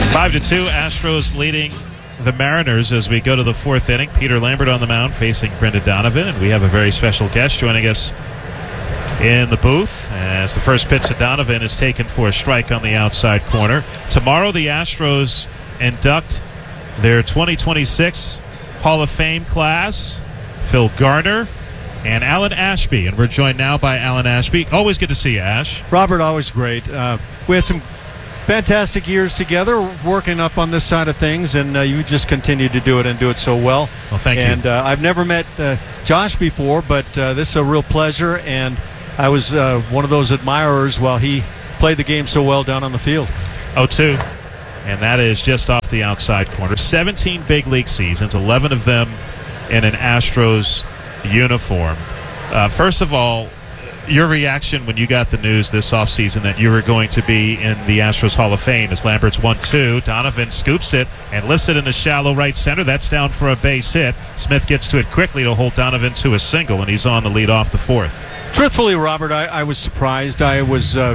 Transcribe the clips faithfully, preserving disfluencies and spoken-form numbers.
Five to two, Astros leading the Mariners as we go to the fourth inning. Peter Lambert on the mound facing Brendan Donovan, and we have a very special guest joining us in the booth as the first pitch to Donovan is taken for a strike on the outside corner. Tomorrow the Astros induct their twenty twenty-six Hall of Fame class, Phil Garner and Alan Ashby, and we're joined now by Alan Ashby. Always good to see you, Ash. Robert, always great. Uh, we had some fantastic years together working up on this side of things, and uh, you just continued to do it and do it so well. Well, thank and, you. And uh, I've never met uh, Josh before, but uh, this is a real pleasure, and I was uh, one of those admirers while he played the game so well down on the field. oh two, and that is just off the outside corner. seventeen big league seasons, eleven of them in an Astros uniform. Uh, first of all, your reaction when you got the news this offseason that you were going to be in the Astros Hall of Fame as Lambert's one two. Donovan scoops it and lifts it into shallow right center. That's down for a base hit. Smith gets to it quickly to hold Donovan to a single, and he's on to lead off the fourth. Truthfully, Robert, I, I was surprised. I was uh,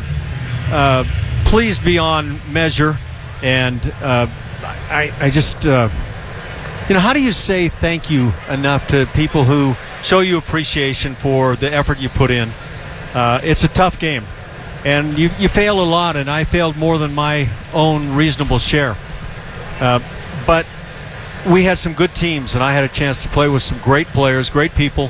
uh, pleased beyond measure, and uh, I, I just, uh, you know, how do you say thank you enough to people who show you appreciation for the effort you put in? Uh, it's a tough game, and you, you fail a lot, and I failed more than my own reasonable share. Uh, but we had some good teams, and I had a chance to play with some great players, great people,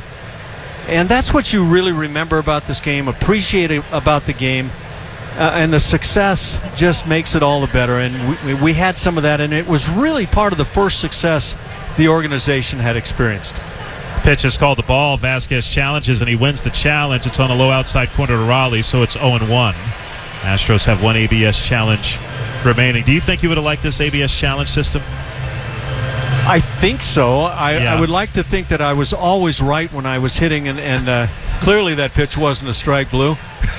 and that's what you really remember about this game, appreciate it about the game, uh, and the success just makes it all the better, and we, we had some of that, and it was really part of the first success the organization had experienced. Pitch is called the ball. Vasquez challenges, and he wins the challenge. It's on a low outside corner to Raleigh, so it's oh and one. Astros have one A B S challenge remaining. Do you think you would have liked this A B S challenge system? I think so. I, Yeah. I would like to think that I was always right when I was hitting, and, and uh, clearly that pitch wasn't a strike, Blue.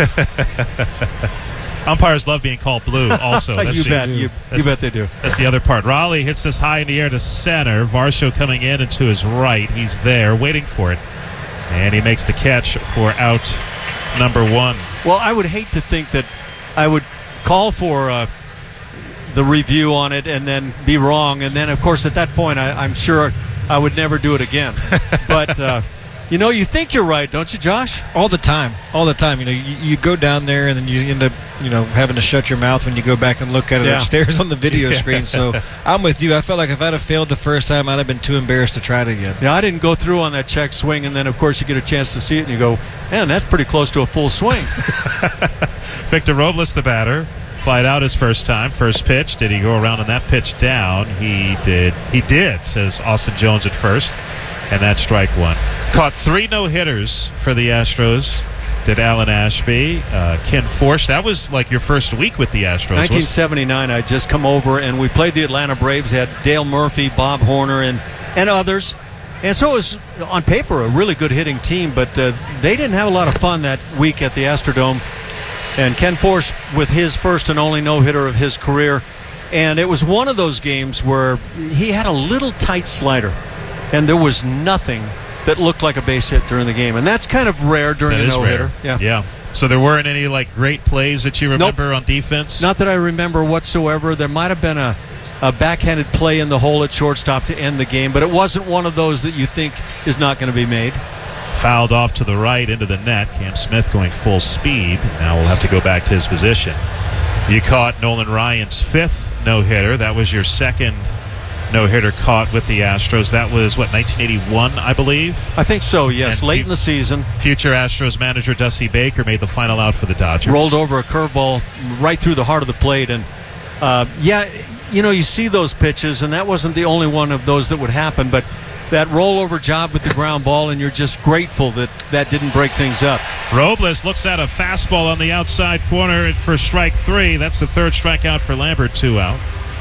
Umpires love being called blue also. That's you the, bet. You, you bet they do. That's the other part. Raleigh hits this high in the air to center. Varsho coming in and to his right. He's there waiting for it. And he makes the catch for out number one. Well, I would hate to think that I would call for uh, the review on it and then be wrong. And then, of course, at that point, I, I'm sure I would never do it again. But, uh, you know, you think you're right, don't you, Josh? All the time. All the time. You know, you, you go down there and then you end up, you know, having to shut your mouth when you go back and look at it Yeah. upstairs on the video screen. So I'm with you. I felt like if I'd have failed the first time, I'd have been too embarrassed to try it again. Yeah, I didn't go through on that check swing, and then, of course, you get a chance to see it, and you go, man, that's pretty close to a full swing. Victor Robles, the batter, flied out his first time. First pitch. Did he go around on that pitch down? He did. He did, says Austin Jones at first. And that's strike one. Caught three no-hitters for the Astros. Did Alan Ashby. Uh, Ken Forsch. That was like your first week with the Astros. nineteen seventy-nine, I'd just come over, and we played the Atlanta Braves. Had Dale Murphy, Bob Horner, and, and others. And so it was, on paper, a really good hitting team, but uh, they didn't have a lot of fun that week at the Astrodome. And Ken Forsch with his first and only no-hitter of his career. And it was one of those games where he had a little tight slider, and there was nothing that looked like a base hit during the game. And that's kind of rare during That a is no-hitter. rare. Yeah. yeah. So there weren't any like great plays that you remember Nope. on defense? Not that I remember whatsoever. There might have been a, a backhanded play in the hole at shortstop to end the game, but it wasn't one of those that you think is not going to be made. Fouled off to the right into the net. Cam Smith going full speed. Now we'll have to go back to his position. You caught Nolan Ryan's fifth no-hitter. That was your second no-hitter caught with the Astros. That was, what, nineteen eighty-one, I believe? I think so, yes. And Late fu- in the season. Future Astros manager Dusty Baker made the final out for the Dodgers. Rolled over a curveball right through the heart of the plate. And, uh, yeah, you know, you see those pitches, and that wasn't the only one of those that would happen, but that rollover job with the ground ball, and you're just grateful that that didn't break things up. Robles looks at a fastball on the outside corner for strike three. That's the third strikeout for Lambert, two out.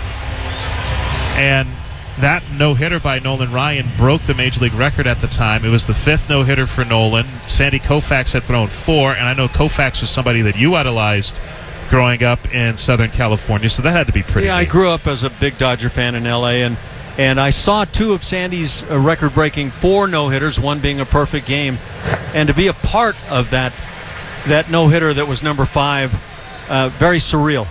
And that no-hitter by Nolan Ryan broke the Major League record at the time. It was the fifth no-hitter for Nolan. Sandy Koufax had thrown four, and I know Koufax was somebody that you idolized growing up in Southern California, so that had to be pretty Yeah, neat. I grew up as a big Dodger fan in L A, and and I saw two of Sandy's uh, record-breaking four no-hitters, one being a perfect game, and to be a part of that that no-hitter that was number five, uh, very surreal.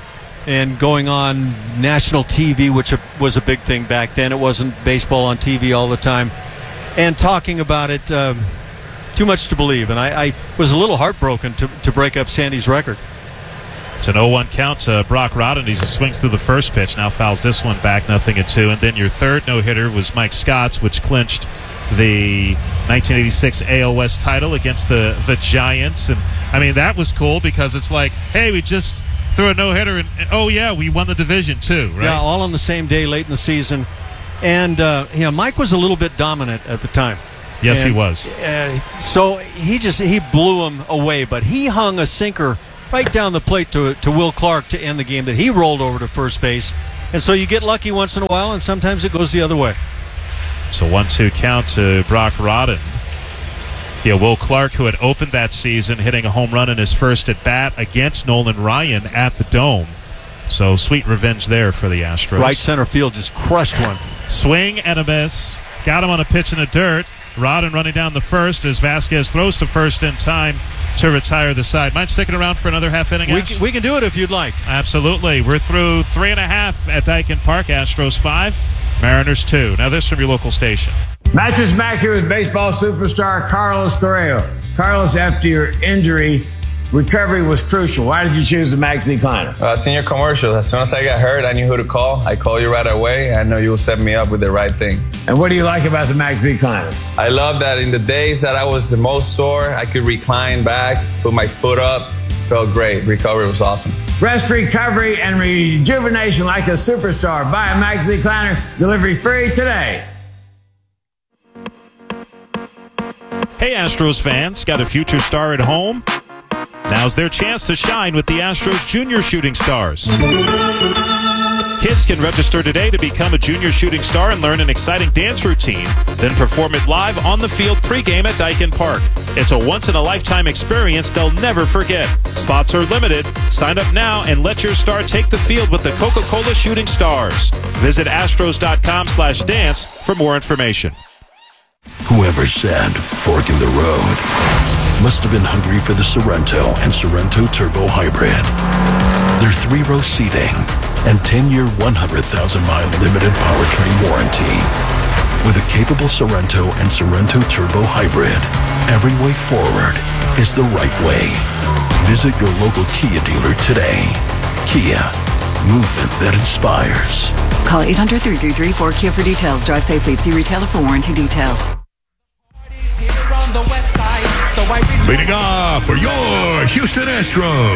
and going on national T V, which was a big thing back then. It wasn't baseball on T V all the time, and talking about it. Um, too much to believe, and I, I was a little heartbroken to, to break up Sandy's record. It's an oh one count to Brock Rodden. He swings through the first pitch, now fouls this one back, nothing at two. And then your third no-hitter was Mike Scott's, which clinched the nineteen eighty-six A L West title against the, the Giants. And, I mean, that was cool because it's like, hey, we just threw a no-hitter, and, and oh, yeah, we won the division too, right? Yeah, all on the same day late in the season. And, uh, you know, Mike was a little bit dominant at the time. Yes, and, he was. Uh, so he just he blew him away, but he hung a sinker right down the plate to to Will Clark to end the game that he rolled over to first base. And so you get lucky once in a while, and sometimes it goes the other way. So one two count to Brock Rodden. Yeah, Will Clark, who had opened that season, hitting a home run in his first at bat against Nolan Ryan at the Dome. So sweet revenge there for the Astros. Right center field just crushed one. Swing and a miss. Got him on a pitch in the dirt. Rodden running down the first as Vasquez throws to first in time to retire the side. Mind sticking around for another half inning? We can, we can do it if you'd like. Absolutely. We're through three and a half at Daikin Park. Astros five, Mariners two. Now this from your local station. Mattress Mac here with baseball superstar Carlos Correa. Carlos, after your injury, recovery was crucial. Why did you choose the Max Decliner? Uh, seen your commercial. As soon as I got hurt, I knew who to call. I called you right away. I know you will set me up with the right thing. And what do you like about the Max Decliner? I love that in the days that I was the most sore, I could recline back, put my foot up. Felt great. Recovery was awesome. Rest, recovery, and rejuvenation like a superstar. Buy a Max Decliner. Delivery free today. Hey Astros fans, got a future star at home? Now's their chance to shine with the Astros Junior Shooting Stars. Kids can register today to become a junior shooting star and learn an exciting dance routine, then perform it live on the field pregame at Daikin Park. It's a once-in-a-lifetime experience they'll never forget. Spots are limited. Sign up now and let your star take the field with the Coca-Cola Shooting Stars. Visit astros.com slash dance for more information. Whoever said fork in the road must have been hungry for the Sorrento and Sorrento Turbo Hybrid. Their three-row seating and ten-year, one hundred thousand mile limited powertrain warranty. With a capable Sorrento and Sorrento Turbo Hybrid, every way forward is the right way. Visit your local Kia dealer today. Kia, movement that inspires. Call eight hundred, three three three, four Kia for details. Drive safely. See retailer for warranty details. Leading off for your Houston Astros.